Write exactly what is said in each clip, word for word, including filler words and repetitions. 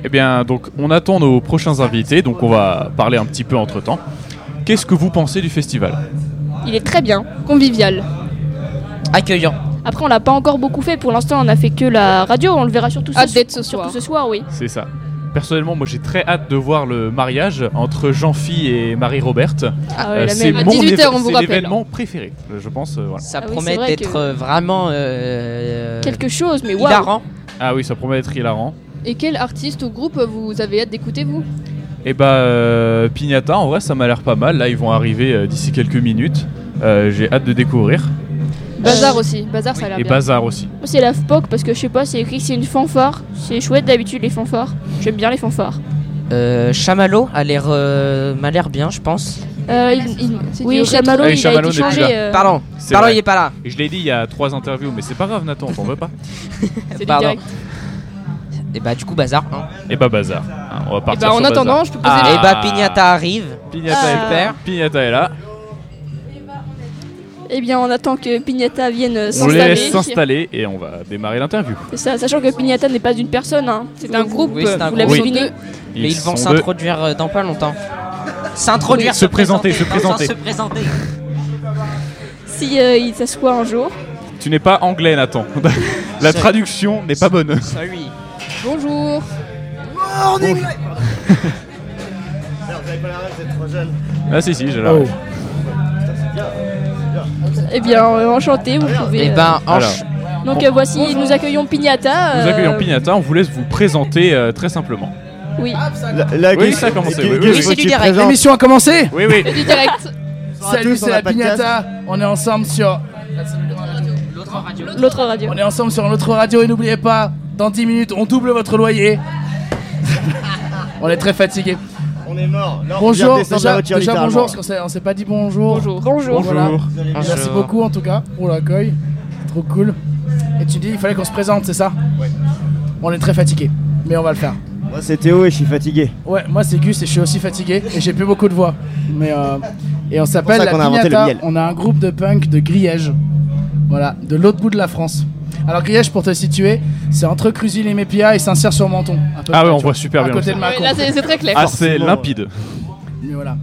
Eh bien, donc, on attend nos prochains invités, donc on va parler un petit peu entre-temps. Qu'est-ce que vous pensez du festival ? Il est très bien, convivial. Accueillant. Après, on l'a pas encore beaucoup fait. Pour l'instant, on a fait que la radio. On le verra surtout ce, Hâte d'être ce surtout soir. ce soir, oui. C'est ça. Personnellement, moi j'ai très hâte de voir le mariage entre Jean-Phi et Marie-Roberte. Ah ouais, Euh, la c'est même. mon À dix-huit heures, on éve- vous c'est rappelle. l'événement préféré, je pense. euh, voilà. Ça Ah oui, promet c'est vrai d'être que- euh, vraiment euh, Quelque chose, mais waouh. hilarant. Ah oui, ça promet d'être hilarant. Et quel artiste ou groupe vous avez hâte d'écouter, vous ? Et bah, euh, Pignata, en vrai, ça m'a l'air pas mal. Là, ils vont arriver euh, d'ici quelques minutes. Euh, j'ai hâte de découvrir. Bazar aussi. Bazar, ça a l'air Et bien. Bazar aussi. Moi, c'est la F P O C parce que je sais pas, c'est écrit que c'est une fanfare. C'est chouette d'habitude les fanfares. J'aime bien les fanfares. Euh, Chamallow a l'air, euh, m'a l'air bien, je pense. Euh, il- il- C'est oui, du Chamallow, rétro. Ah, il Chamallow a été n'est plus changé. là. euh, Pardon, C'est pardon, vrai. il est pas là. Et je l'ai dit il y a trois interviews, mais c'est pas grave, Nathan, on t'en veut pas. C'est du Pardon. direct. Et bah du coup Bazar. Hein. Et bah, Bazar. Hein, on va Et partir bah, en sur attendant, Bazar. je peux poser Ah. Et bah Pignata arrive. Pignata, Ah. est là. Pignata est là. Eh bien, on attend que Pignata vienne euh, On les s'installer. laisse s'installer et on va démarrer l'interview. C'est ça, sachant que Pignata n'est pas une personne, hein. C'est un groupe. Oui, c'est un Vous groupe. l'avez Oui. deviné. Mais ils, vont sont deux. s'introduire euh, dans pas longtemps. S'introduire, Se présenter, se dans le sens présenter. se présenter. Si euh, il s'assoit un jour. Tu n'es pas anglais, Nathan. La C'est- traduction n'est pas bonne. Salut. Bonjour. Ah si, si, j'ai la Oh. ref. Eh bien, euh, enchanté, vous pouvez. Et euh, ben en Alors. ch- Donc euh, voici, nous accueillons Pignata. Nous euh, accueillons Pignata, on vous laisse vous présenter euh, très simplement. Oui, La, la Oui, Gus- ça a commencé, Gus- oui, oui, Gus, oui. faut C'est que du tu te direct. présentes. L'émission a commencé. Oui, oui. du direct. Salut, tous, c'est on a la pas de casque. Pignata. On est ensemble sur. L'autre radio. On est ensemble sur notre radio et n'oubliez pas, dans dix minutes, on double votre loyer. On est très fatigué. On est mort. Là, on vient Bonjour, de descendre la déjà, voiture, déjà littéralement. bonjour, parce qu'on s'est, on s'est pas dit bonjour. Bonjour. Bonjour. Voilà. Bonjour. Merci Bonjour. beaucoup en tout cas pour l'accueil. Trop cool. Et tu dis, il fallait qu'on se présente, c'est ça ? Ouais. On est très fatigué, mais on va le faire. Moi, c'est Théo et je suis fatigué. Ouais, moi c'est Gus et je suis aussi fatigué et j'ai plus beaucoup de voix. Mais euh, et on s'appelle ça la qu'on a inventé le Pignata. miel. On a un groupe de punk de Griège. Voilà, de l'autre bout de la France. Alors Griège, pour te situer, c'est entre Cruzy-les-Mépia et Saint-Cyr-sur-Menton. à peu Ah près, ouais, on tu voit super à bien côté le de Ouais, Mâcon. là, c'est c'est très clair. Ah, c'est Forcément. limpide. Mais voilà.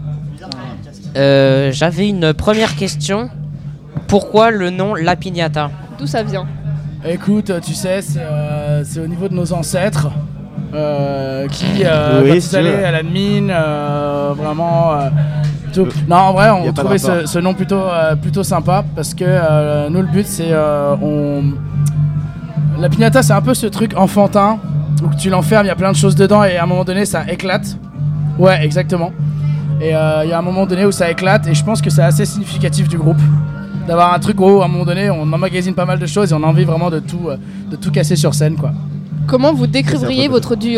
euh, j'avais une première question. Pourquoi le nom La Pignata? D'où ça vient ? Écoute, tu sais, c'est, euh, c'est au niveau de nos ancêtres euh, qui, euh, Oui, quand ils c'est allaient vrai. à la mine, euh, vraiment. euh, tout- Non, en vrai, Y a on pas de trouvait ce, rapport. ce nom plutôt, euh, plutôt sympa parce que euh, nous, le but, c'est. euh, on... La piñata, c'est un peu ce truc enfantin où tu l'enfermes, il y a plein de choses dedans et à un moment donné, ça éclate. Ouais, exactement. Et il euh, y a un moment donné où ça éclate et je pense que c'est assez significatif du groupe. D'avoir un truc où à un moment donné on emmagasine pas mal de choses et on a envie vraiment de tout, euh, de tout casser sur scène quoi. Comment vous décriveriez votre duo ?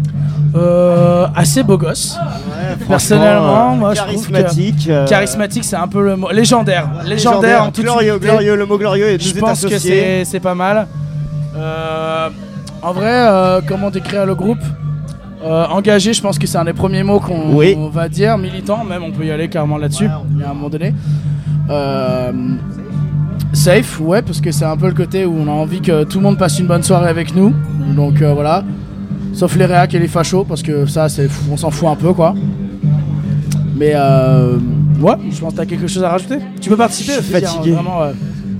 Euh, assez beau gosse. Ouais, Personnellement, franchement, moi, euh, je trouve que- charismatique. euh, Charismatique, c'est un peu le mot. Légendaire. Légendaire, en toute glorieux, humilité. glorieux, le mot glorieux et Je nous est pense que associé. c'est, c'est pas mal. Euh, en vrai, euh, comment décrire le groupe Euh, Engagé, je pense que c'est un des premiers mots qu'on Oui. on va dire. Militant, même, on peut y aller carrément là-dessus. Il y a un moment donné. Euh, safe, ouais, parce que c'est un peu le côté où on a envie que tout le monde passe une bonne soirée avec nous. Donc euh, voilà. Sauf les réacs et les fachos, parce que ça, c'est, on s'en fout un peu, quoi. Mais euh, ouais, je pense que t'as quelque chose à rajouter. Tu peux participer, Je suis Ophélia, fatigué. hein, vraiment. euh,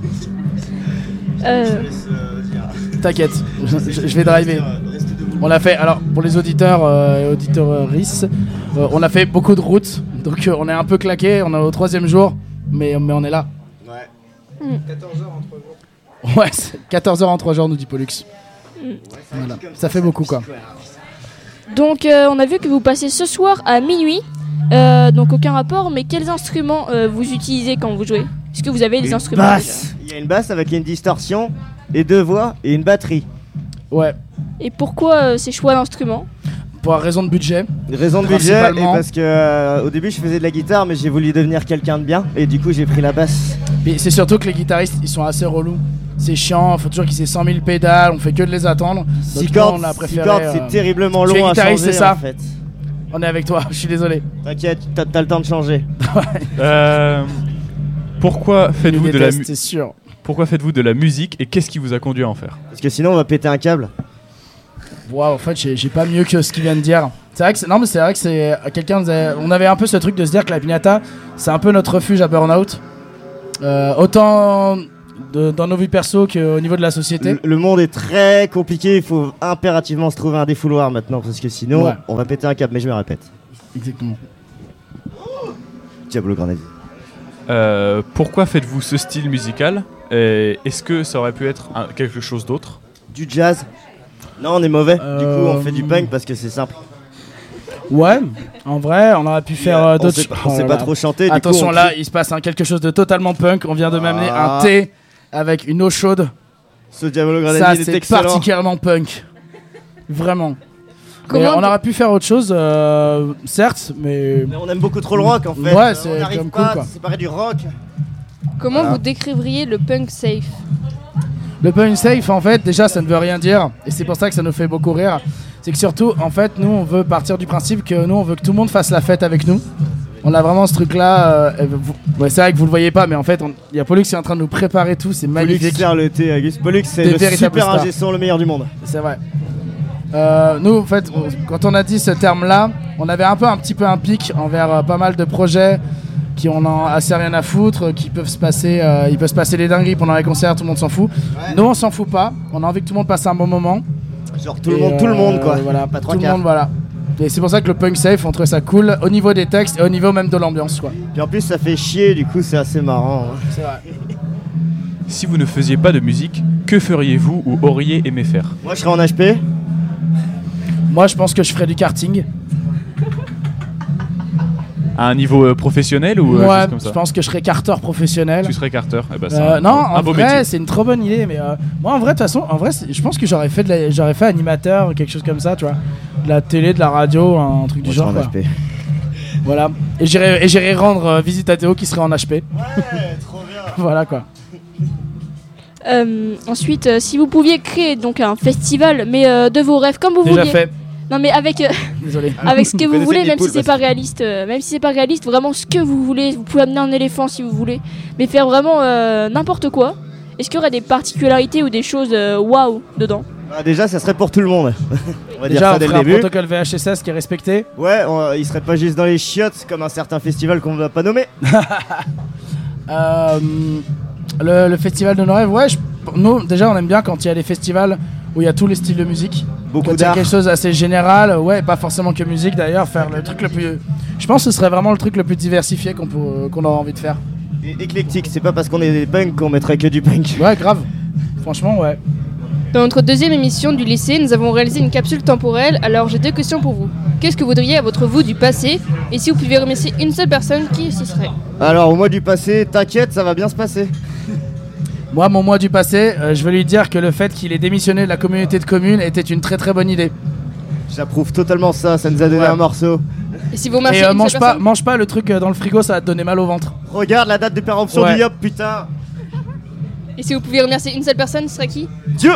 Euh, T'inquiète, je, je vais driver. On a fait, alors pour les auditeurs euh, et auditrices, euh, on a fait beaucoup de routes, donc euh, on est un peu claqué, on est au troisième jour, mais, mais on est là. Ouais. Ouais, c'est quatorze heures en trois jours, nous dit Pollux. Voilà. Ça fait beaucoup quoi. donc, euh, on a vu que vous passez ce soir à minuit. Euh, donc, aucun rapport, mais quels instruments euh, vous utilisez quand vous jouez ? Est-ce que vous avez des Une instruments basse. Il y a une basse avec une distorsion, et deux voix et une batterie. Ouais, déjà ? Et pourquoi euh, ces choix d'instruments ? pour raison de budget. Raison de budget, et Principalement. parce que euh, au début je faisais de la guitare, mais j'ai voulu devenir quelqu'un de bien, et du coup j'ai pris la basse. Et c'est surtout que les guitaristes, ils sont assez relous. C'est chiant, faut toujours qu'ils aient cent mille pédales, on fait que de les attendre. Six Donc, nous, cordes, on a six préféré, cordes, euh, c'est terriblement tu es long à guitariste, changer c'est ça en fait. On est avec toi, je suis désolé. T'inquiète, t'as t'as le temps de changer. Euh, pourquoi Je faites-vous de la déteste, mu- c'est sûr. pourquoi faites-vous de la musique et qu'est-ce qui vous a conduit à en faire ? Parce que sinon on va péter un câble. Wow, en fait, j'ai, j'ai pas mieux que ce qu'il vient de dire. C'est vrai que c'est, non, mais c'est vrai que c'est quelqu'un. nous a- On avait un peu ce truc de se dire que la piñata, c'est un peu notre refuge à burn-out. Euh, autant de- dans nos vies perso qu'au niveau de la société. Le, le monde est très compliqué, il faut impérativement se trouver un défouloir maintenant parce que sinon Ouais. on va péter un câble, mais je me répète. Exactement. Diablo Grenadier. Euh, pourquoi faites-vous ce style musical? Et est-ce que ça aurait pu être un- quelque chose d'autre? Du jazz. Non, on est mauvais. Du coup, on Euh, fait du punk parce que c'est simple. Ouais, en vrai, on aurait pu faire euh, on d'autres. sait, on Oh sait là pas là. trop chanter. du coup, Attention, on là, crie. il se passe hein, quelque chose de totalement punk. On vient de m'amener Ah. un thé avec une eau chaude. Ce Diablo Grenadier Ça, il est c'est excellent. particulièrement punk. Vraiment. Mais Comment on aurait pu faire autre chose, euh, certes, mais. Mais on aime beaucoup trop le rock en fait. Ouais, Euh, c'est on n'arrive comme pas cool, quoi. à se séparer du rock. Comment Voilà. vous décriveriez le punk safe? Le punk safe, en fait, déjà, ça ne veut rien dire. Et c'est pour ça que ça nous fait beaucoup rire. C'est que surtout, en fait, nous, on veut partir du principe que nous, on veut que tout le monde fasse la fête avec nous. On a vraiment ce truc-là. euh, et vous- ouais, c'est vrai que vous le voyez pas, mais en fait, il y a Pollux qui est en train de nous préparer tout. C'est Pollux magnifique. sert le thé, Auguste. Pollux, c'est Des le véritables super stars. ingé son, le meilleur du monde. C'est vrai. Euh, nous, en fait, on- quand on a dit ce terme-là, on avait un peu un petit peu un pic envers euh, pas mal de projets qui en ont assez rien à foutre, qui peuvent se passer, euh, il peut se passer des dingueries pendant les concerts, tout le monde s'en fout. Ouais. Nous, on s'en fout pas. On a envie que tout le monde passe un bon moment. Genre tout le Et, monde, tout le euh, monde quoi. Voilà, Pas trois tout le quarts. monde, voilà. Et c'est pour ça que le punk safe, on trouve ça cool au niveau des textes et au niveau même de l'ambiance, quoi. Puis en plus, ça fait chier, du coup, c'est assez marrant. hein. C'est vrai. Si vous ne faisiez pas de musique, que feriez-vous ou auriez aimé faire? Moi, je serais en H P. Moi, je pense que je ferais du karting. À un niveau euh, professionnel ou euh, Ouais, juste comme ça? je pense que je serais karter professionnel. Tu serais carter. Eh ben, c'est Euh, un, non, un en beau vrai, métier. c'est une trop bonne idée. Mais euh, moi, en vrai, de toute façon, en vrai, c'est- je pense que j'aurais fait, de la- j'aurais fait animateur, quelque chose comme ça, tu vois, de la télé, de la radio, un truc du Moi, je genre. serais en Quoi. H P. Voilà. Et j'irai, et j'irai rendre euh, visite à Théo qui serait en H P. Ouais, trop bien. Voilà quoi. Euh, ensuite, euh, si vous pouviez créer donc un festival, mais euh, de vos rêves, comme vous Déjà vouliez. fait. Non, mais avec, euh, Désolé. avec ce que vous connaissez voulez, les même si poules, c'est parce pas réaliste. euh, même si c'est pas réaliste, vraiment ce que vous voulez. Vous pouvez amener un éléphant si vous voulez, mais faire vraiment euh, n'importe quoi. Est-ce qu'il y aurait des particularités ou des choses euh, waouh dedans? Bah, déjà, ça serait pour tout le monde. On va dire Déjà, ça on dès le ferait un début. protocole V H S S qui est respecté. Ouais, on- il serait pas juste dans les chiottes comme un certain festival qu'on ne va pas nommer. Euh, le, le festival de nos rêves, ouais, je- nous déjà on aime bien quand il y a des festivals où il y a tous les styles de musique. Beaucoup Quand il y a d'art. quelque chose d'assez général, ouais, pas forcément que musique d'ailleurs, faire le truc le plus. Je pense que ce serait vraiment le truc le plus diversifié qu'on peut- qu'on aurait envie de faire. Et éclectique, c'est pas parce qu'on est des punks qu'on mettrait que du punk. Ouais, grave. Franchement, ouais. Dans notre deuxième émission du lycée, nous avons réalisé une capsule temporelle, alors j'ai deux questions pour vous. Qu'est-ce que vous diriez à votre vous du passé? Et si vous pouviez remercier une seule personne, qui ce serait? Alors, au mois du passé, t'inquiète, ça va bien se passer. Moi, mon moi du passé, euh, je veux lui dire que le fait qu'il ait démissionné de la communauté de communes était une très très bonne idée. J'approuve totalement ça, ça nous a donné Ouais. un morceau. Et si vous remerciez Et euh, une mange seule pas, personne? mange pas le truc euh, dans le frigo, ça va te donner mal au ventre. Regarde la date de péremption Ouais. du Yop, putain. Et si vous pouviez remercier une seule personne, ce serait qui? Dieu.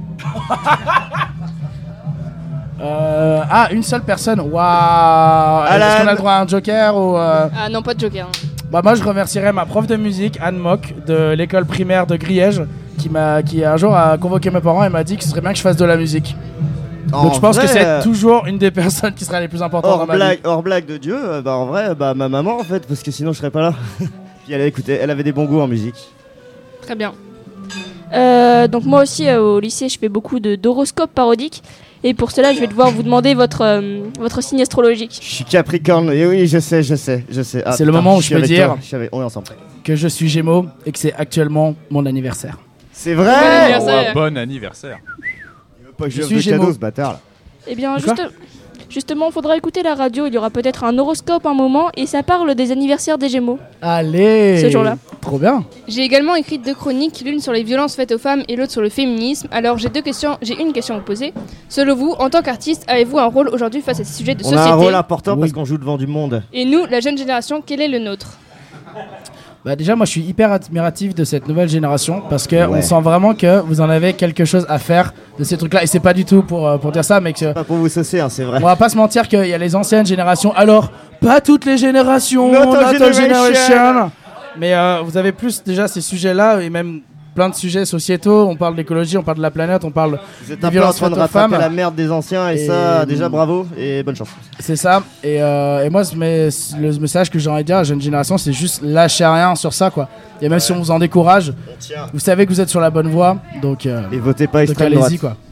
Euh, ah, une seule personne. Waouh. Est-ce Alan. qu'on a le droit à un joker ou euh, Ah non, pas de joker. hein. Bah moi je remercierais ma prof de musique Anne Mock de l'école primaire de Griège qui m'a qui un jour a convoqué mes parents et m'a dit que ce serait bien que je fasse de la musique. Donc je pense que c'est toujours une des personnes qui sera les plus importantes hors dans ma blague, vie. hors blague de Dieu, euh, bah en vrai, bah ma maman en fait, parce que sinon je serais pas là. Puis elle écoutait, elle avait des bons goûts en musique. Très bien. Euh, donc moi aussi euh, au lycée je fais beaucoup de d'horoscopes parodiques et pour cela je vais devoir vous demander votre, euh, votre signe astrologique. Je suis Capricorne, et oui, je sais, je sais, je sais. Ah, C'est le putain, moment où suis je peux avec dire- toi, je suis avec- on est ensemble. Que je suis Gémeaux et que c'est actuellement mon anniversaire. C'est Bon vrai. anniversaire. Oh, bon anniversaire. Il veut pas que Je je suis de cadeau, Gémeaux. ce bâtard là. Eh bien De quoi juste, justement il faudra écouter la radio, il y aura peut-être un horoscope un moment et ça parle des anniversaires des Gémeaux. Allez. Ce jour-là. Trop bien. J'ai également écrit deux chroniques, l'une sur les violences faites aux femmes et l'autre sur le féminisme. Alors j'ai deux questions, j'ai une question à vous poser. Selon vous, en tant qu'artiste, avez-vous un rôle aujourd'hui face à ces sujets de On société? a un rôle important Oui. parce qu'on joue devant du monde. Et nous, la jeune génération, quel est le nôtre? Bah déjà moi je suis hyper admiratif de cette nouvelle génération parce que Ouais. on sent vraiment que vous en avez quelque chose à faire de ces trucs là et c'est pas du tout pour, euh, pour dire ça mais que Pas pour vous saucer, hein, c'est vrai. on va pas se mentir qu'il y a les anciennes générations. Alors, pas toutes les générations, Not all not all generation. generation. Mais euh, vous avez plus déjà ces sujets-là et même plein de sujets sociétaux, on parle d'écologie, on parle de la planète, on parle Vous êtes des un peu en violences train de faites aux rattraper femmes. la merde des anciens et, Et- ça, déjà bravo et bonne chance. C'est ça. Et, euh, et moi, ce mes- le message que j'ai envie de dire à la jeune génération, c'est juste lâchez rien sur ça, quoi. Et même si on vous en décourage, vous savez que vous êtes sur la bonne voie, donc, euh, Et votez pas donc extrême droite. allez-y, quoi.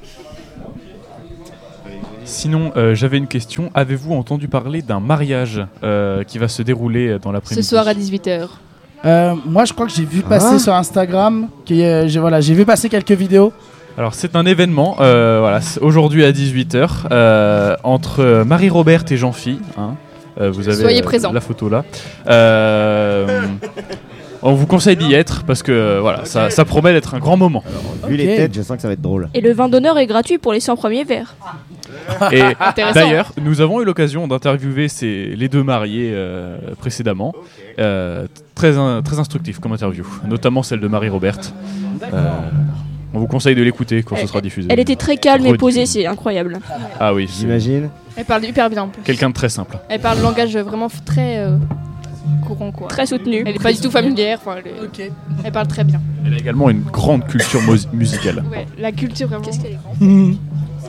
Sinon, euh, j'avais une question. Avez-vous entendu parler d'un mariage euh, qui va se dérouler dans Ce l'après-midi soir à dix-huit heures. Euh, moi, je crois que j'ai vu passer Ah. sur Instagram, que, euh, j'ai voilà, j'ai vu passer quelques vidéos. Alors c'est un événement, euh, voilà, c'est aujourd'hui à dix-huit heures, euh, entre euh, Marie-Robert et Jean-Phi. Hein. Euh, vous avez Soyez euh, présents. la photo là. Euh, on vous conseille d'y être parce que euh, voilà, ça, ça promet d'être un grand moment. Vu Ok. les têtes, je sens que ça va être drôle. Et le vin d'honneur est gratuit pour les cent premiers verres. Et Intéressant. d'ailleurs, nous avons eu l'occasion d'interviewer ces, les deux mariés euh, précédemment. Euh, très, in- très instructif comme interview, notamment celle de Marie-Robert. Euh, on vous conseille de l'écouter quand ce sera diffusé. Elle était très calme et Rediffusé. posée, c'est incroyable. Ah oui, c'est J'imagine. Elle parle hyper bien en plus. quelqu'un de très simple. Elle parle langage vraiment f- très euh, courant quoi. Très soutenue. Elle est pas du tout familière. enfin, Elle, est- elle parle très bien. Elle a également une grande culture mus- musicale. Ouais, la culture vraiment. Qu'est-ce qu'elle est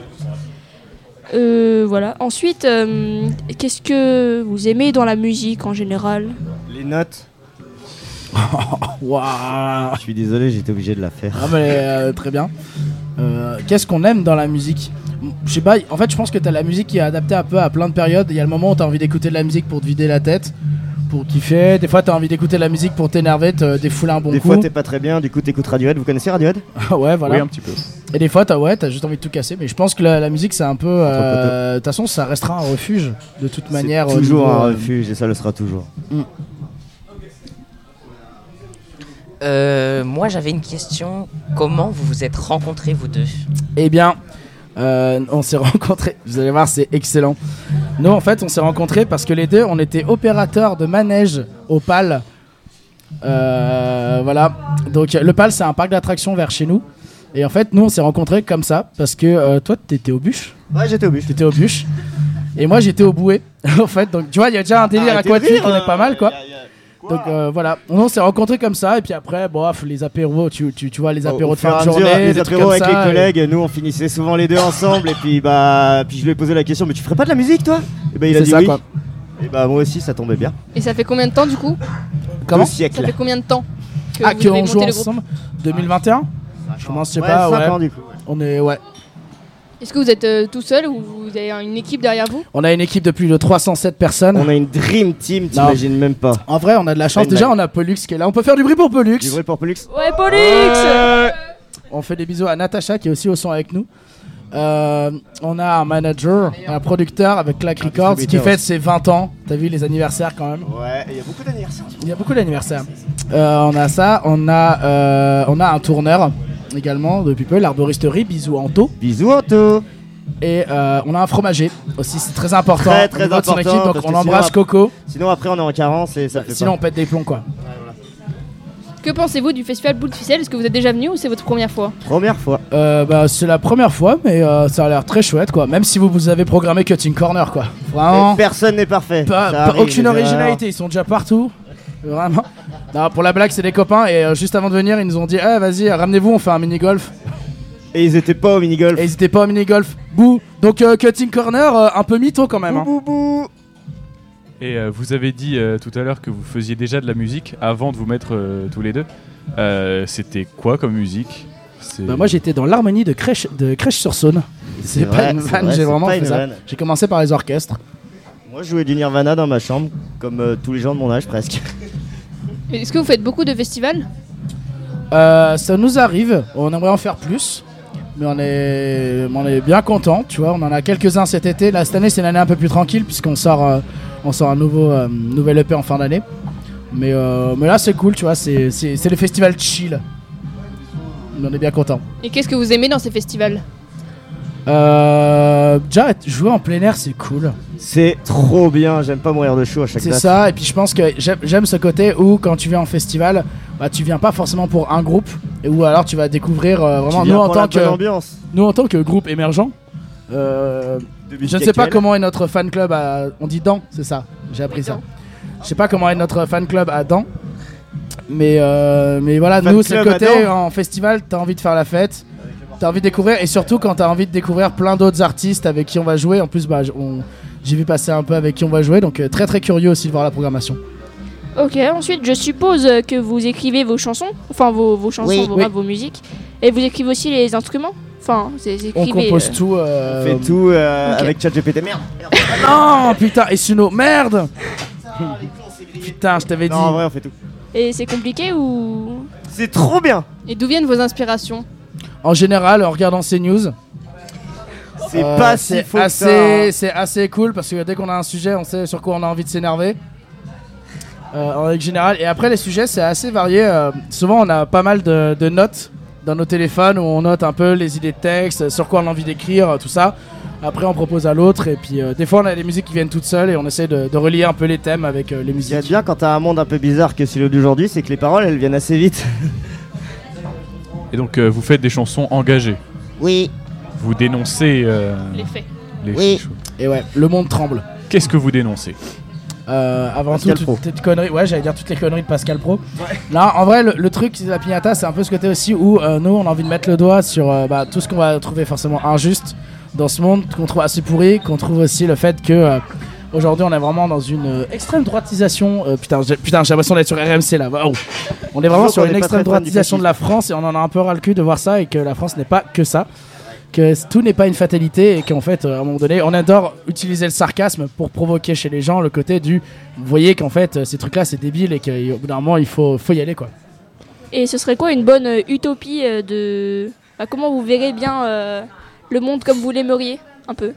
Euh, voilà. Ensuite, euh, qu'est-ce que vous aimez dans la musique en général? Les notes. Waouh. Je suis désolé, j'étais obligé de la faire. Ah, mais euh, très bien. Euh, Qu'est-ce qu'on aime dans la musique? Je sais pas, en fait, je pense que t'as la musique qui est adaptée un peu à plein de périodes. Il y a le moment où t'as envie d'écouter de la musique pour te vider la tête, pour kiffer. Des fois, t'as envie d'écouter de la musique pour t'énerver, te défouler un bon Des coup. fois, t'es pas très bien, du coup, t'écoutes Radiohead. Vous connaissez Radiohead? Ouais, voilà. Oui, un petit peu. Et des fois, t'as ouais, t'as juste envie de tout casser. Mais je pense que la, la musique, c'est un peu. euh, De toute façon, ça restera un refuge de toute manière. C'est au toujours niveau, un euh, refuge et ça le sera toujours. Euh, moi, j'avais une question. Comment vous vous êtes rencontrés, vous deux? Eh bien, euh, on s'est rencontrés. Vous allez voir, c'est excellent. Nous, en fait, on s'est rencontrés parce que les deux, on était opérateurs de manège au P A L. Euh, voilà. Donc, le P A L, c'est un parc d'attractions vers chez nous. Et en fait, nous, on s'est rencontrés comme ça parce que euh, toi, t'étais au bûche. Ouais, j'étais au bûche. T'étais au bûche. Et moi, j'étais au bouet. En fait, donc, tu vois, il y a déjà un délire Arrêtez de aquatique, rire, on est pas mal, quoi. y a- y a- Donc euh, voilà, on, on s'est rencontrés comme ça et puis après, bof, les apéros, tu, tu, tu vois les Au- apéros au de fin de fur et à mesure, journée, les des trucs apéros comme avec ça, les et- collègues, nous on finissait souvent les deux ensemble et puis bah puis je lui ai posé la question mais tu ferais pas de la musique toi? Et bah il a C'est dit ça, oui. quoi. Et bah moi aussi ça tombait bien. Et ça fait combien de temps du coup? Comment Deux siècles. Ça fait combien de temps que Ah, vous avez qu'on monté joue le groupe? ensemble deux mille vingt et un. Je commence, je sais Ouais, pas, cinq ouais. ans du coup. On est, ouais. Est-ce que vous êtes euh, tout seul ou vous avez une équipe derrière vous? On a une équipe de plus de trois cent sept personnes. On a une dream team, t'imagines même pas. En vrai, on a de la chance. Une Déjà, blague. on a Pollux qui est là. On peut faire du bruit pour Pollux. Du vrai pour Pollux. Ouais, Pollux. On fait des bisous à Natacha qui est aussi au son avec nous. Euh, on a un manager, un producteur avec Clack Un Records qui distributeur fête aussi. ses vingt ans. T'as vu les anniversaires quand même? Ouais, il y a beaucoup d'anniversaires. Il y a beaucoup d'anniversaires. Euh, on a ça, on a, euh, on a un tourneur également depuis peu, l'arboristerie, bisous Anto. Bisous Anto. Et euh, on a un fromager aussi, c'est très important. Très, très au niveau de son important, équipe, donc parce on que embrasse sinon, Coco. Sinon après on est en carence et ça fait Sinon on pas. pète des plombs quoi. Que pensez-vous du festival Boule de Ficelle? Est-ce que vous êtes déjà venu ou c'est votre première fois? Première fois. Euh, bah, c'est la première fois, mais euh, ça a l'air très chouette quoi. Même si vous vous avez programmé Cutting Corner quoi. Vraiment. Et personne n'est parfait. Pas, Ça pas- arrive, aucune les originalité, ils sont déjà partout. Vraiment. Non, pour la blague, c'est des copains et euh, juste avant de venir, ils nous ont dit ah vas-y, ramenez-vous, on fait un mini golf. erreurs. Et ils étaient pas au mini-golf. Et ils étaient pas au mini golf. Bouh. Donc euh, Cutting Corner, euh, un peu mytho quand même. hein. Bou, bou, bou. Et euh, vous avez dit euh, tout à l'heure que vous faisiez déjà de la musique avant de vous mettre euh, tous les deux. Euh, C'était quoi comme musique? C'est- Bah, moi j'étais dans l'harmonie de Crèche de Crèche-sur-Saône. C'est pas vrai, une c'est vanne, vrai, j'ai c'est vraiment pas fait une ça. vanne. J'ai commencé par les orchestres. Moi je jouais du Nirvana dans ma chambre, comme euh, tous les gens de mon âge presque. Est-ce que vous faites beaucoup de festivals? Euh, ça nous arrive, on aimerait en faire plus. Mais on est, on est bien content, tu vois. On en a quelques-uns cet été. Là, cette année, c'est une année un peu plus tranquille puisqu'on sort, euh, on sort un nouveau, euh, nouvel E P en fin d'année. Mais, euh, mais là, c'est cool, tu vois. C'est, c'est, c'est les festivals chill. Mais on est bien content. Et qu'est-ce que vous aimez dans ces festivals? Euh, déjà, être- jouer en plein air, c'est cool. C'est trop bien, j'aime pas mourir de chaud à chaque C'est date. ça. Et puis, je pense que j'aime, j'aime ce côté où, quand tu viens en festival, bah, tu viens pas forcément pour un groupe, et où alors tu vas découvrir euh, Tu vraiment viens nous en pour tant la bonne que, ambiance. nous en tant que groupe émergent. Euh, De Je musique ne sais pas actuelle. comment est notre fan club à... On dit Dan, c'est ça. J'ai appris ça. Je sais pas comment est notre fan club à Dan. Mais, euh, mais voilà, Fan nous, c'est le club, côté attends. en festival, t'as envie de faire la fête, t'as envie de découvrir, et surtout quand t'as envie de découvrir plein d'autres artistes avec qui on va jouer. En plus, bah, j- on- j'ai vu passer un peu avec qui on va jouer, donc euh, très très curieux aussi de voir la programmation. Ok, ensuite, je suppose euh, que vous écrivez vos chansons, enfin vos, vos chansons, Oui. vos Oui. rap, vos musiques, et vous écrivez aussi les instruments. Enfin, c'est c'est On écrivez, compose euh, tout. euh, On fait tout euh, ok. avec ChatGPT. Merde. Non, putain, et Suno, merde. Putain, je t'avais dit. Non, en vrai, on fait tout. Et c'est compliqué ou C'est trop bien. Et d'où viennent vos inspirations? En général, en regardant ces news, C'est euh, pas si c'est faux que assez, ça. hein. c'est assez cool parce que dès qu'on a un sujet, on sait sur quoi on a envie de s'énerver. Euh, en règle générale. Et après, les sujets, c'est assez varié. euh, souvent, on a pas mal de, de notes dans nos téléphones où on note un peu les idées de texte, sur quoi on a envie d'écrire, euh, tout ça. Après, on propose à l'autre. Et puis, euh, des fois, on a des musiques qui viennent toutes seules et on essaie de, de relier un peu les thèmes avec euh, les Ce qu'il y a de musiques. bien quand t'as un monde un peu bizarre que celui d'aujourd'hui, c'est que les paroles elles viennent assez vite. Et donc euh, vous faites des chansons engagées. Oui. Vous dénoncez euh, Les faits. les Oui. choses. Et ouais, le monde tremble. Qu'est-ce que vous dénoncez? Euh, avant Pascal tout, Pro. toutes les conneries. Ouais, j'allais dire toutes les conneries de Pascal Pro. Là, en vrai, le, le truc de la piñata, c'est un peu ce côté aussi où euh, nous, on a envie de mettre le doigt sur euh, bah, tout ce qu'on va trouver forcément injuste dans ce monde, qu'on trouve assez pourri, qu'on trouve aussi le fait que euh, aujourd'hui, on est vraiment dans une euh, extrême droitisation. euh, putain, j'ai, putain, j'ai l'impression d'être sur R M C là. Waouh. On est vraiment Disons sur qu'on une est pas extrême très fan du droitisation de la France et on en a un peu ras le cul de voir ça et que la France n'est pas que ça. Que tout n'est pas une fatalité et qu'en fait, euh, à un moment donné, on adore utiliser le sarcasme pour provoquer chez les gens le côté du vous voyez qu'en fait, euh, ces trucs-là c'est débile et qu'au bout d'un moment, il faut, faut y aller quoi. Et ce serait quoi une bonne euh, utopie euh, de bah, comment vous verrez bien euh, le monde comme vous l'aimeriez un peu?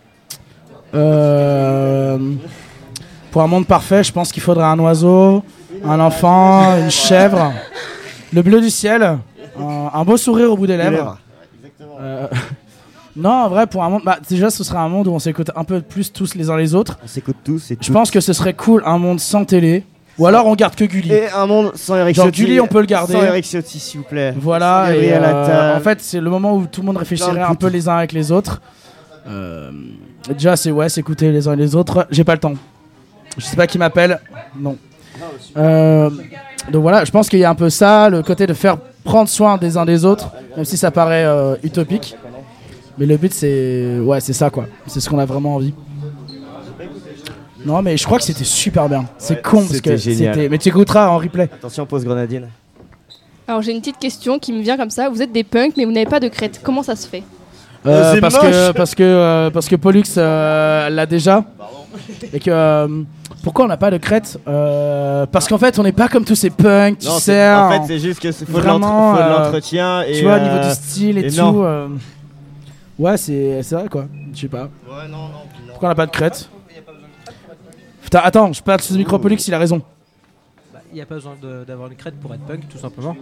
Euh, pour un monde parfait, je pense qu'il faudrait un oiseau, un enfant, une chèvre, le bleu du ciel, un, un beau sourire au bout des lèvres. Euh, non, en vrai, pour un monde, bah, déjà, ce serait un monde où on s'écoute un peu plus tous les uns les autres. On s'écoute tous et Je pense que ce serait cool un monde sans télé, ou alors on garde que Gulli. Et un monde sans Eric Genre Ciotti. Gulli, on peut le garder. Sans Eric Ciotti, s'il vous plaît. Voilà, Sans et Gabriel euh, Attal. en fait, c'est le moment où tout le monde réfléchirait Plein de un peu les uns avec les autres. Euh, déjà, c'est ouais, s'écouter les uns et les autres. J'ai pas le temps. Je sais pas qui m'appelle. Non. Euh, donc voilà, je pense qu'il y a un peu ça, le côté de faire prendre soin des uns des autres, même si ça paraît euh, utopique. Mais le but, c'est ouais, c'est ça quoi. C'est ce qu'on a vraiment envie. Non, mais je crois que c'était super bien. C'est Ouais, con parce c'était que génial. c'était. Mais tu écouteras en replay. Attention, pause grenadine. Alors j'ai une petite question qui me vient comme ça. Vous êtes des punks mais vous n'avez pas de crête. Comment ça se fait? Euh, c'est parce, moche. que, parce que euh, parce que Pollux euh, l'a déjà et que euh, pourquoi on n'a pas de crête euh, parce qu'en fait on n'est pas comme tous ces punks tu Non, sais c'est- en en- fait, c'est juste que c'est- faut de vraiment, l'entre- faut de euh, l'entretien. et tu vois au euh, niveau du style et, et tout non. euh, ouais c'est c'est vrai quoi je sais pas Ouais, non, non, puis non. pourquoi on n'a pas de crête. Putain attends je parle sous le micro Pollux il a raison. Il n'y a pas besoin de- d'avoir une crête pour être punk, tout simplement.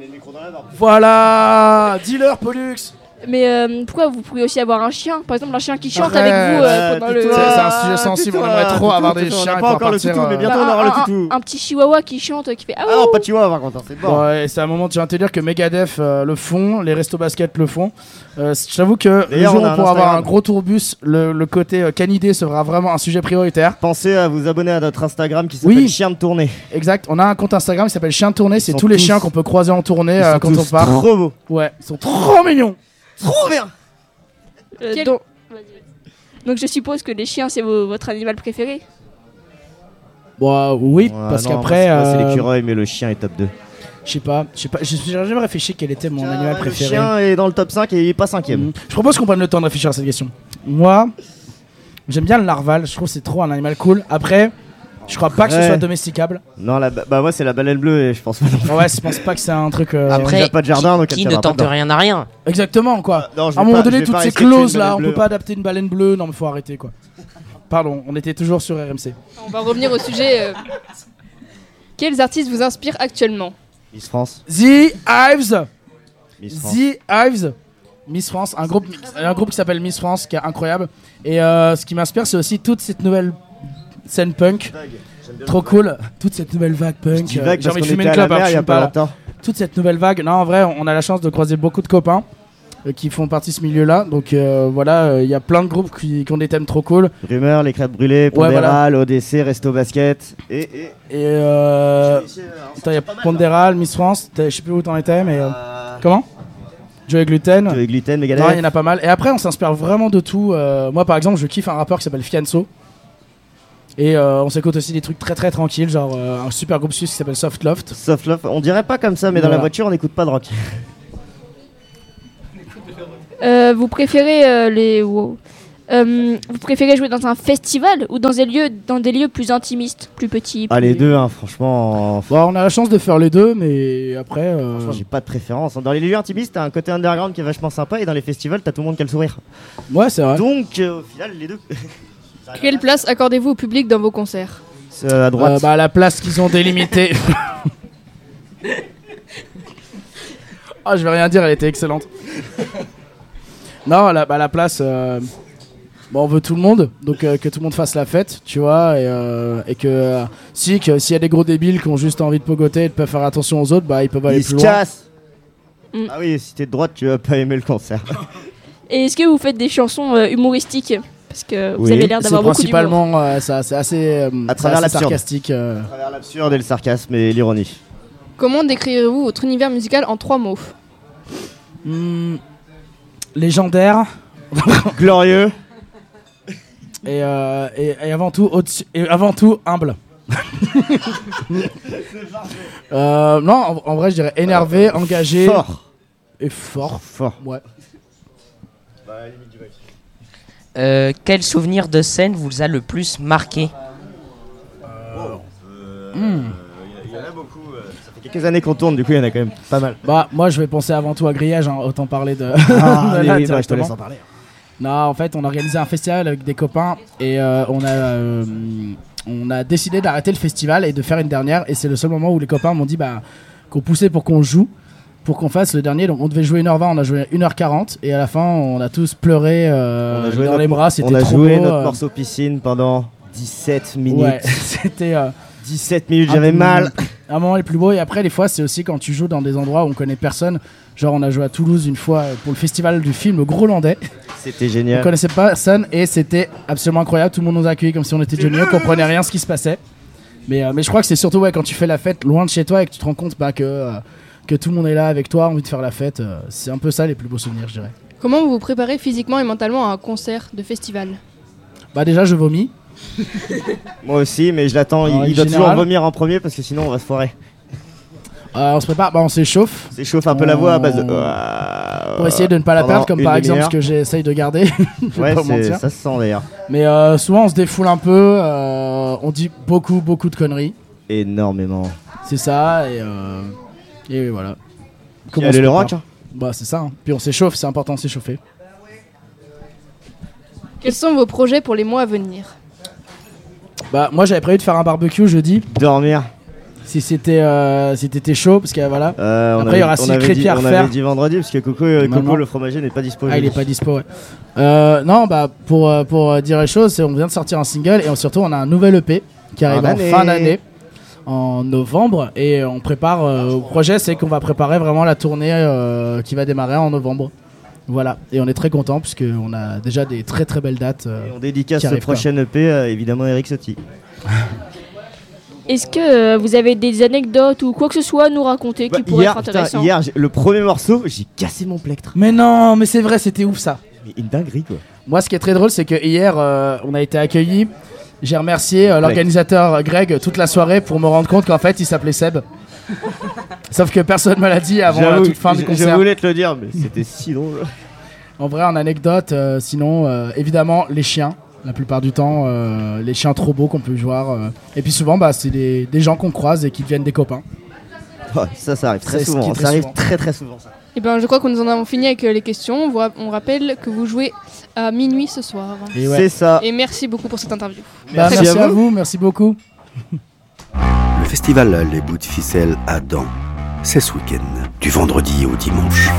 Voilà dis-leur Pollux. Mais euh, pourquoi vous pourriez aussi avoir un chien? Par exemple, un chien qui chante Arrête. avec vous euh, Ouais, pendant tais-toi, le. C'est- c'est un sujet sensible, on aimerait trop tais-toi, avoir des tais-toi, chiens On et n'a pas encore le partir, toutou, euh, mais bientôt Bah, on aura un, le un- toutou. un petit chihuahua qui chante, qui fait ah Ah non, pas de chihuahua par contre, c'est bon. Ouais, c'est un moment, tu viens de te dire que Megadeth euh, le font, les restos basket le font. Euh, J'avoue que le D'ailleurs, jour on où a on un pourra avoir Instagram. un gros tourbus, le, le côté euh, canidé sera vraiment un sujet prioritaire. Pensez à vous abonner à notre Instagram qui s'appelle Oui. Chien de tournée. Exact, on a un compte Instagram qui s'appelle Chien de tournée, c'est Ils sont tous les tous- chiens qu'on peut croiser en tournée Ils euh, sont quand on tous part. trop beaux. Ouais, ils sont trop mignons. Trop bien. Euh, Quel- donc, donc je suppose que les chiens c'est vo- votre animal préféré. Bon, euh, oui, Ouais, parce non, qu'après, moi, c'est- moi, c'est euh, l'écureuil, mais le chien est top deux. je sais pas, je sais pas, j'ai j'ai jamais réfléchi quel était mon Tiens, animal ouais, préféré. Le chien est dans le top cinq et il est pas cinquième. Mhm. Je propose qu'on prenne le temps de réfléchir à cette question. Moi, j'aime bien le narval, je trouve que c'est trop un animal cool. Après, je crois pas que ce Ouais. soit domesticable. Non, la, ba- bah moi c'est la baleine bleue et je pense pas non plus. Ouais, je pense pas que c'est un truc. euh, Après, déjà pas de jardin, donc qui elle ne tiendra pas tente dedans. rien à rien. Exactement, quoi. Non, je À un vais moment pas- je donné, vais toutes pas ces risquer de tuer une clauses là, baleine on peut bleue. pas adapter une baleine bleue. Non, mais faut arrêter, quoi. Pardon, on était toujours sur R M C. On va revenir au sujet. euh, Quels artistes vous inspirent actuellement? Miss France. The Hives Miss France. The Hives Miss France, un groupe, un groupe qui s'appelle Miss France, qui est incroyable. Et euh, ce qui m'inspire, c'est aussi toute cette nouvelle scène punk. Trop cool, toute cette nouvelle vague Je punk. dis euh, vague J'ai parce envie de qu'on fumer était une à la clope, alors mer je il y a fume pas pas là. longtemps. Toute cette nouvelle vague. Non, en vrai, on a la chance de croiser beaucoup de copains. euh, qui font partie de ce milieu-là. Donc euh, voilà, il euh, y a plein de groupes qui, qui ont des thèmes trop cool. Rumeurs, les crêpes brûlées, Pondéral, ouais, voilà. O D C, Resto Basket. Et. Et, et euh. Il y a Pondéral, Miss France, je sais plus où t'en étais, mais. Euh... Comment Joey Gluten. Joey Gluten, Megadeth. Non, il y en a pas mal. Et après, on s'inspire vraiment de tout. Euh, moi, par exemple, je kiffe un rappeur qui s'appelle Fianso. Et euh, on s'écoute aussi des trucs très très tranquilles, genre euh, un super groupe suisse qui s'appelle Soft Loft. Soft Loft, on dirait pas comme ça, mais voilà. Dans la voiture, on n'écoute pas de rock. Euh, vous préférez euh, les wow. euh, vous préférez jouer dans un festival ou dans des lieux dans des lieux plus intimistes, plus petits plus... Ah les deux, hein, franchement. Bon, on a la chance de faire les deux, mais après. Euh... Franchement, j'ai pas de préférence. Dans les lieux intimistes, t'as un côté underground qui est vachement sympa, et dans les festivals, t'as tout le monde qui a le sourire. Ouais, c'est vrai. Donc, euh, au final, les deux. Quelle place accordez-vous au public dans vos concerts ? euh, À droite. Euh, bah, la place qu'ils ont délimitée. Ah, oh, je vais rien dire, elle était excellente. Non, la, bah, la place, euh, bon, on veut tout le monde, donc euh, que tout le monde fasse la fête, tu vois, et, euh, et que euh, si, que s'il y a des gros débiles qui ont juste envie de pogoter et de pas faire attention aux autres, bah ils peuvent aller ils plus se loin. Cassent. Mm. Ah oui, si t'es de droite, tu vas pas aimer le concert. Et est-ce que vous faites des chansons euh, humoristiques ? Parce que vous oui. avez l'air d'avoir beaucoup d'humour. Principalement, euh, ça, c'est assez, euh, à travers assez l'absurde. sarcastique. Euh... À travers l'absurde et le sarcasme et l'ironie. Comment décrirez-vous votre univers musical en trois mots ? mmh, Légendaire. Glorieux. Et, euh, et, et, avant tout, et avant tout, humble. euh, non, en, en vrai, je dirais énervé, engagé. Fort. Et fort. Fort. Ouais. Euh, quel souvenir de scène vous a le plus marqué ? euh, mmh. Il y en a beaucoup. Euh, ça fait quelques années qu'on tourne, du coup, il y en a quand même pas mal. Bah, moi, je vais penser avant tout à Grillage, hein, autant parler de. Ah, de là, oui, bah, je te laisse en parler. Non, en fait, on a organisé un festival avec des copains et euh, on a. Euh, on a décidé d'arrêter le festival et de faire une dernière. Et c'est le seul moment où les copains m'ont dit bah, qu'on poussait pour qu'on joue. Pour qu'on fasse le dernier, donc on devait jouer une heure vingt, on a joué une heure quarante et à la fin on a tous pleuré euh, on a joué dans notre, les bras, c'était on a trop joué beau, notre euh... morceau piscine pendant dix-sept minutes. Ouais, c'était euh, dix-sept minutes, j'avais mal. Un moment les plus beaux et après les fois c'est aussi quand tu joues dans des endroits où on connaît personne. Genre on a joué à Toulouse une fois pour le festival du film Le Grolandais. C'était génial. On connaissait personne et c'était absolument incroyable, tout le monde nous a accueillis comme si on était Johnny, on comprenait rien ce qui se passait. Mais, euh, mais je crois que c'est surtout ouais, quand tu fais la fête loin de chez toi et que tu te rends compte bah, que... Euh, que tout le monde est là avec toi, envie de faire la fête, euh, c'est un peu ça les plus beaux souvenirs, je dirais. Comment vous vous préparez physiquement et mentalement à un concert de festival ? Bah déjà je vomis. Moi aussi, mais je l'attends, il, il doit toujours vomir en premier parce que sinon on va se foirer. Euh, on se prépare, bah on s'échauffe. On s'échauffe un peu on... la voix à base de... Pour essayer de ne pas la perdre, comme par exemple ce que j'essaye de garder. Ouais, ça se sent d'ailleurs. Mais euh, souvent on se défoule un peu, euh, on dit beaucoup beaucoup de conneries. Énormément. C'est ça, et... Euh... Et voilà. Comment aller le rock hein. Bah c'est ça, hein. Puis on s'échauffe, c'est important de s'échauffer. Quels sont vos projets pour les mois à venir ? Bah moi j'avais prévu de faire un barbecue jeudi. Dormir. Si c'était euh, si t'étais chaud, parce que voilà. Euh, Après il y aura six crêpiers à refaire. On avait dit vendredi, parce que Coco, euh, Coco le fromager n'est pas dispo. Ah il est pas dispo, ouais. Euh, non bah pour, pour dire les choses, c'est on vient de sortir un single et on, surtout on a un nouvel E P qui arrive en, en fin d'année. En novembre et on prépare euh, au projet c'est qu'on va préparer vraiment la tournée euh, qui va démarrer en novembre. Voilà, et on est très content puisque on a déjà des très très belles dates. Euh, et on dédicace ce prochain E P euh, évidemment Eric Sotti. Est-ce que euh, vous avez des anecdotes ou quoi que ce soit à nous raconter bah, qui pourrait hier, être intéressant? Putain, hier, le premier morceau, j'ai cassé mon plectre. Mais non, mais c'est vrai, c'était ouf ça. Mais une dinguerie quoi. Moi ce qui est très drôle c'est que hier euh, on a été accueillis. J'ai remercié euh, l'organisateur Greg toute la soirée pour me rendre compte qu'en fait il s'appelait Seb. Sauf que personne ne me l'a dit avant la toute fin du concert. Je voulais te le dire, mais c'était si drôle. En vrai, en anecdote, euh, sinon, euh, évidemment, les chiens. La plupart du temps, euh, les chiens trop beaux qu'on peut voir. Euh. Et puis souvent, bah, c'est des, des gens qu'on croise et qui deviennent des copains. Oh, ça, ça arrive très souvent. Ça arrive très très souvent. Ça. Et ben, je crois que nous en avons fini avec les questions. On rappelle que vous jouez à minuit ce soir. Et ouais. C'est ça. Et merci beaucoup pour cette interview. Bah, merci, merci à, vous. à vous, merci beaucoup. Le festival Les Bouts de Ficelle à Dampes, c'est ce week-end, du vendredi au dimanche.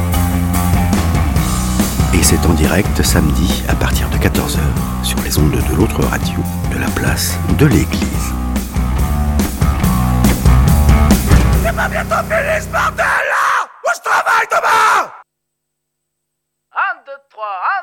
Et c'est en direct samedi à partir de quatorze heures sur les ondes de l'autre radio de la place de l'église. C'est pas bientôt fini ce bordel là! Moi je travaille demain! trois, un